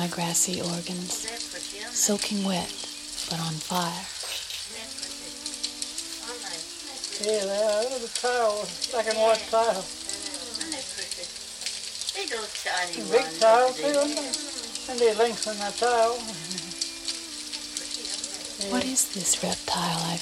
my grassy organs, soaking wet, but on fire. Yeah, they are. The tile, black and white tile. Big tile too, isn't it? And they lengthen that tile. What is this reptile I